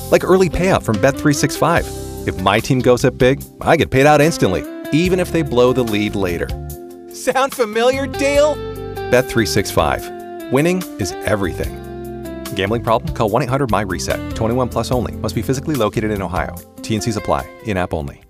Like early payout from Bet365. If my team goes up big, I get paid out instantly, even if they blow the lead later. Sound familiar, Dale? Bet365. Winning is everything. Gambling problem? Call 1-800-MY-RESET. 21 plus only. Must be physically located in Ohio. T&Cs apply. In-app only.